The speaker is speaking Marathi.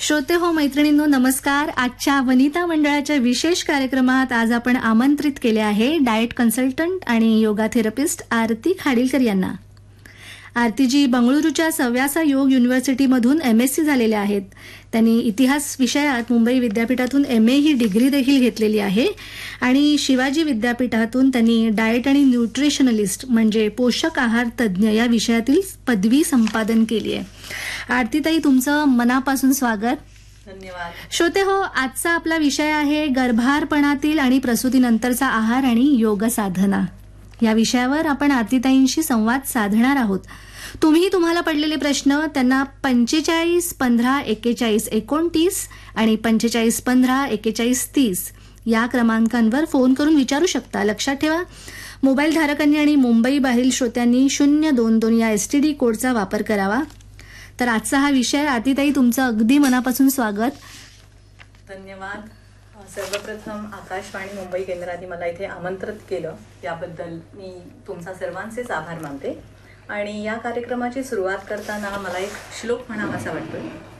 श्रोते हो मैत्रिणींनो, नमस्कार. आजच्या वनिता मंडळाच्या विशेष कार्यक्रमात आज आपण आमंत्रित केले आहे डाएट कन्सल्टंट आणि योगा थेरपिस्ट आरती खाडीलकर यांना. आरतीजी बंगळुरूच्या सव्यासा योग युनिव्हर्सिटीमधून MSc झालेल्या आहेत. त्यांनी इतिहास विषयात मुंबई विद्यापीठातून MA ही डिग्री देखील घेतलेली आहे आणि शिवाजी विद्यापीठातून त्यांनी डाएट आणि न्यूट्रिशनलिस्ट म्हणजे पोषक आहार तज्ज्ञ या विषयातील पदवी संपादन केली आहे. आरतीताई, तुमचं मनापासून स्वागत. धन्यवाद. श्रोते हो, आजचा आपला विषय आहे गर्भारपणातील आणि प्रसूतीनंतरचा आहार आणि योग साधना. या विषयावर आपण आरतीताईंशी संवाद साधणार आहोत. तुम्ही तुम्हाला पडलेले प्रश्न त्यांना 45 15 41 29 आणि 45 15 41 30 या क्रमांकांवर फोन करून विचारू शकता. लक्षात ठेवा, मोबाईल धारकांनी आणि मुंबई बाहेरील श्रोत्यांनी 022 या STD कोडचा वापर करावा. तर आजचा हा विषय. आरतीताई, तुमचं अगदी मनापासून स्वागत. धन्यवाद. सर्वप्रथम आकाशवाणी मुंबई केंद्राने मला इथे आमंत्रित केलं याबद्दल मी तुमचा सर्वांचेच आभार मानते. आणि या कार्यक्रमाची सुरुवात करताना मला एक श्लोक म्हणावासा वाटतोय.